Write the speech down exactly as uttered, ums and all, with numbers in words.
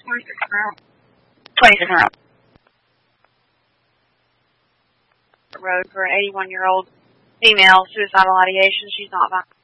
twenty-six Monroe. twenty-six Monroe. Road for an eighty-one-year-old female, suicidal ideation. She's not violent.